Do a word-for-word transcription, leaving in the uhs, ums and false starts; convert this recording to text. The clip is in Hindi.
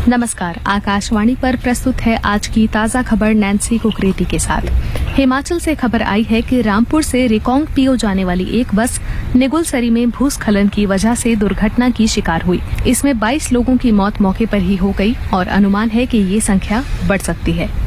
नमस्कार, आकाशवाणी पर प्रस्तुत है आज की ताजा खबर नैन्सी कुकरेती के साथ। हिमाचल से खबर आई है कि रामपुर से रिकांगपिओ जाने वाली एक बस निगुलसरी में भूस्खलन की वजह से दुर्घटना की शिकार हुई। इसमें बाईस लोगों की मौत मौके पर ही हो गई और अनुमान है कि ये संख्या बढ़ सकती है।